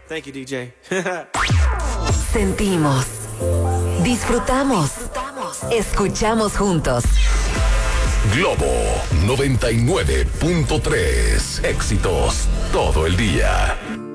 Thank you, DJ. Sentimos, disfrutamos, escuchamos juntos. Globo 99.3. Éxitos todo el día.